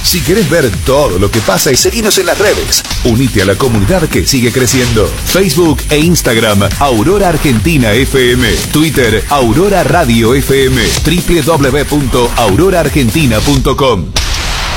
Si querés ver todo lo que pasa, seguinos en las redes. Unite a la comunidad que sigue creciendo. Facebook e Instagram, Aurora Argentina FM. Twitter, Aurora Radio FM. www.auroraargentina.com.